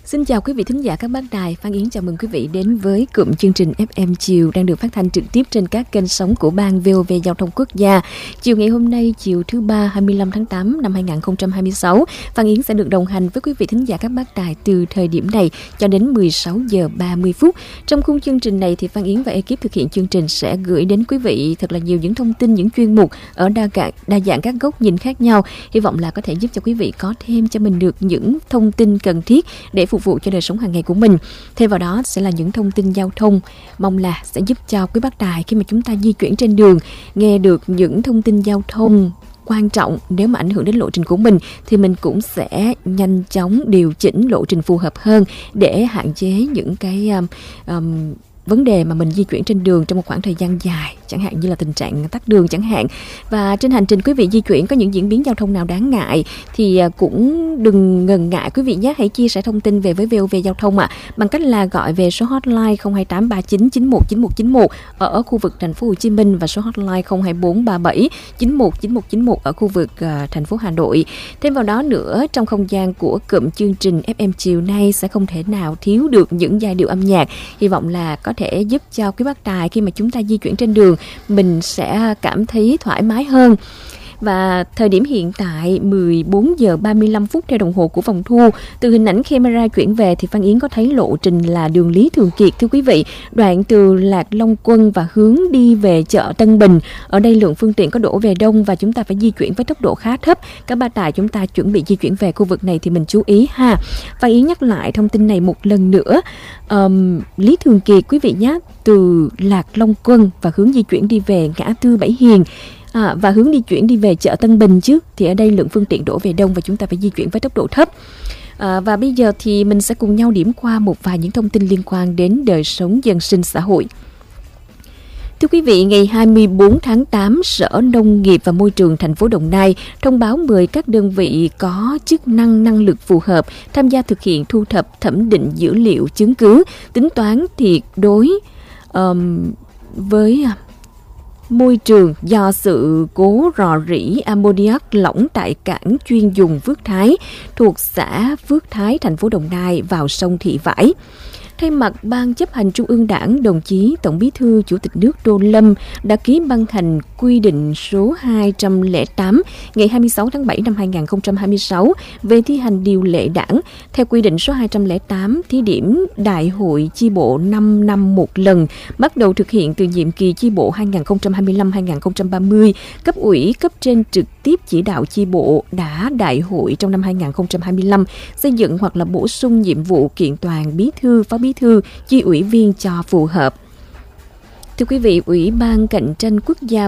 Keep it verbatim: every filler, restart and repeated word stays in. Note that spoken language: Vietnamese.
Xin chào quý vị thính giả các bác đài. Phan Yến chào mừng quý vị đến với cụm chương trình ép em chiều đang được phát thanh trực tiếp trên các kênh sóng của Ban vê o vê Giao thông Quốc gia. Chiều ngày hôm nay, chiều thứ ba hai mươi lăm tháng tám năm hai nghìn không trăm hai mươi sáu, Phan Yến sẽ được đồng hành với quý vị thính giả các bác đài từ thời điểm này cho đến mười sáu giờ ba mươi phút. Trong khung chương trình này thì Phan Yến và ekip thực hiện chương trình sẽ gửi đến quý vị thật là nhiều những thông tin, những chuyên mục ở đa dạng, đa dạng các góc nhìn khác nhau. Hy vọng là có thể giúp cho quý vị có thêm cho mình được những thông tin cần thiết để phục vụ cho đời sống hàng ngày của mình. Thêm vào đó sẽ là những thông tin giao thông, mong là sẽ giúp cho quý bác đài khi mà chúng ta di chuyển trên đường nghe được những thông tin giao thông quan trọng. Nếu mà ảnh hưởng đến lộ trình của mình thì mình cũng sẽ nhanh chóng điều chỉnh lộ trình phù hợp hơn để hạn chế những cái um, um, vấn đề mà mình di chuyển trên đường trong một khoảng thời gian dài, chẳng hạn như là tình trạng tắc đường chẳng hạn. Và trên hành trình quý vị di chuyển có những diễn biến giao thông nào đáng ngại thì cũng đừng ngần ngại quý vị nhé, hãy chia sẻ thông tin về với vê o vê Giao thông ạ, à, bằng cách là gọi về số hotline không hai tám ba chín chín một chín một chín một ở khu vực thành phố Hồ Chí Minh và số hotline không hai bốn ba bảy chín một chín một chín một ở khu vực uh, thành phố Hà Nội. Thêm vào đó nữa, trong không gian của cụm chương trình ép em chiều nay sẽ không thể nào thiếu được những giai điệu âm nhạc. Hy vọng là có thể giúp cho quý bác đài khi mà chúng ta di chuyển trên đường mình sẽ cảm thấy thoải mái hơn. Và thời điểm hiện tại mười bốn giờ ba mươi lăm phút theo đồng hồ của phòng thu. Từ hình ảnh camera chuyển về thì Phan Yến có thấy lộ trình là đường Lý Thường Kiệt thưa quý vị, đoạn từ Lạc Long Quân và hướng đi về chợ Tân Bình. Ở đây lượng phương tiện có đổ về đông và chúng ta phải di chuyển với tốc độ khá thấp. Các bác đài chúng ta chuẩn bị di chuyển về khu vực này thì mình chú ý ha. Phan Yến nhắc lại thông tin này một lần nữa. Um, Lý Thường Kiệt quý vị nhé, từ Lạc Long Quân và hướng di chuyển đi về ngã tư Bảy Hiền. À, và hướng di chuyển đi về chợ Tân Bình chứ, thì ở đây lượng phương tiện đổ về đông và chúng ta phải di chuyển với tốc độ thấp. À, và bây giờ thì mình sẽ cùng nhau điểm qua một vài những thông tin liên quan đến đời sống dân sinh xã hội. Thưa quý vị, ngày hai mươi bốn tháng tám, Sở Nông nghiệp và Môi trường thành phố Đồng Nai thông báo mời các đơn vị có chức năng năng lực phù hợp tham gia thực hiện thu thập, thẩm định dữ liệu chứng cứ, tính toán tuyệt đối um, với môi trường do sự cố rò rỉ ammoniac lỏng tại cảng chuyên dùng Phước Thái thuộc xã Phước Thái, thành phố Đồng Nai vào sông Thị Vải. Thay mặt Ban Chấp hành Trung ương Đảng, đồng chí Tổng Bí thư Chủ tịch nước Tô Lâm đã ký ban hành quy định số hai trăm lẻ tám ngày hai mươi sáu tháng bảy năm hai nghìn không trăm hai mươi sáu về thi hành điều lệ đảng. Theo quy định số hai trăm lẻ tám, thí điểm đại hội chi bộ năm năm một lần, bắt đầu thực hiện từ nhiệm kỳ chi bộ hai nghìn không trăm hai mươi lăm đến hai nghìn không trăm ba mươi. Cấp ủy, cấp trên trực tiếp chỉ đạo chi bộ đã đại hội trong năm hai nghìn không trăm hai mươi lăm xây dựng hoặc là bổ sung nhiệm vụ kiện toàn bí thư, phó bí thư, chi ủy viên cho phù hợp. Thưa quý vị, Ủy ban Cạnh tranh Quốc gia